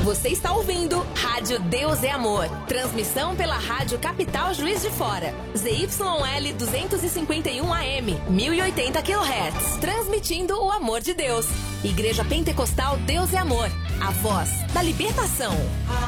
Você está ouvindo Rádio Deus é Amor. Transmissão pela Rádio Capital Juiz de Fora. ZYL 251 AM, 1080 kHz. Transmitindo o amor de Deus. Igreja Pentecostal Deus é Amor. A voz da libertação.